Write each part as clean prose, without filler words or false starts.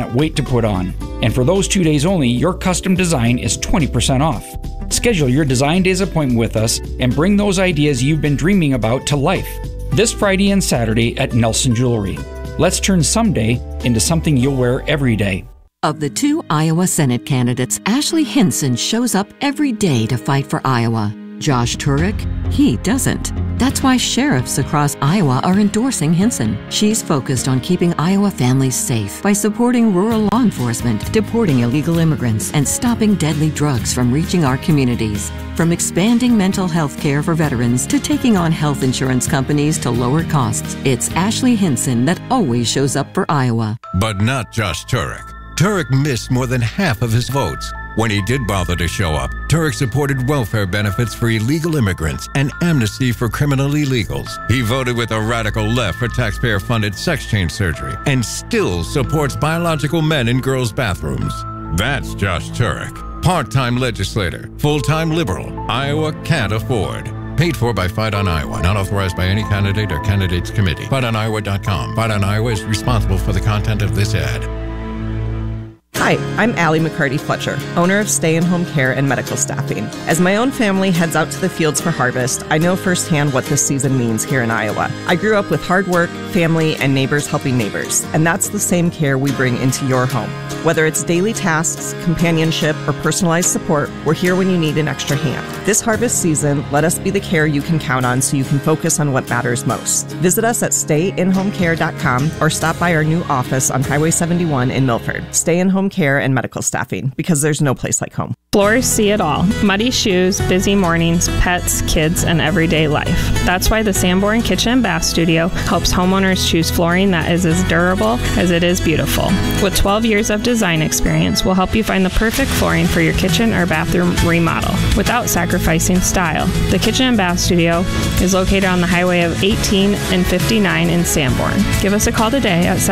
can't wait to put on. And for those 2 days only, your custom design is 20% off. Schedule your Design Days appointment with us and bring those ideas you've been dreaming about to life. This Friday and Saturday at Nelson Jewelry. Let's turn someday into something you'll wear every day. Of the 2 Iowa Senate candidates, Ashley Hinson shows up every day to fight for Iowa. Josh Turek, he doesn't. That's why sheriffs across Iowa are endorsing Hinson. She's focused on keeping Iowa families safe by supporting rural law enforcement, deporting illegal immigrants, and stopping deadly drugs from reaching our communities. From expanding mental health care for veterans to taking on health insurance companies to lower costs, it's Ashley Hinson that always shows up for Iowa. But not Josh Turek. Turek missed more than half of his votes. When he did bother to show up, Turek supported welfare benefits for illegal immigrants and amnesty for criminal illegals. He voted with a radical left for taxpayer-funded sex change surgery and still supports biological men in girls' bathrooms. That's Josh Turek. Part-time legislator, full-time liberal, Iowa can't afford. Paid for by Fight on Iowa, not authorized by any candidate or candidates committee. FightOnIowa.com. Fight on Iowa is responsible for the content of this ad. Hi, I'm Allie McCarty-Fletcher, owner of Stay in Home Care and Medical Staffing. As my own family heads out to the fields for harvest, I know firsthand what this season means here in Iowa. I grew up with hard work, family, and neighbors helping neighbors, and that's the same care we bring into your home. Whether it's daily tasks, companionship, or personalized support, we're here when you need an extra hand. This harvest season, let us be the care you can count on so you can focus on what matters most. Visit us at stayinhomecare.com or stop by our new office on Highway 71 in Milford. Stay in Home Care and Medical Staffing, because there's no place like home. Floors see it all. Muddy shoes, busy mornings, pets, kids, and everyday life. That's why the Sanborn Kitchen and Bath Studio helps homeowners choose flooring that is as durable as it is beautiful. With 12 years of design experience, we'll help you find the perfect flooring for your kitchen or bathroom remodel without sacrificing style. The Kitchen and Bath Studio is located on the highway of 18 and 59 in Sanborn. Give us a call today at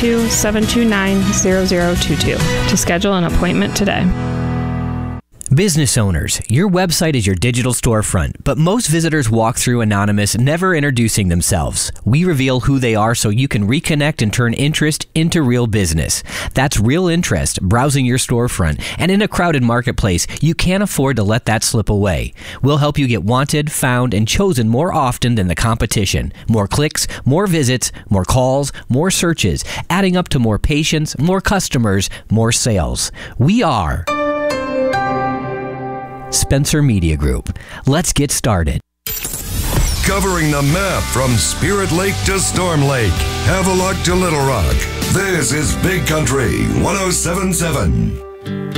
712-729-0022 to schedule an appointment today. Business owners, your website is your digital storefront, but most visitors walk through anonymous, never introducing themselves. We reveal who they are so you can reconnect and turn interest into real business. That's real interest, browsing your storefront, and in a crowded marketplace, you can't afford to let that slip away. We'll help you get wanted, found, and chosen more often than the competition. More clicks, more visits, more calls, more searches, adding up to more patients, more customers, more sales. We are Spencer Media Group. Let's get started. Covering the map from Spirit Lake to Storm Lake, Havelock to Little Rock. This is Big Country 107.7.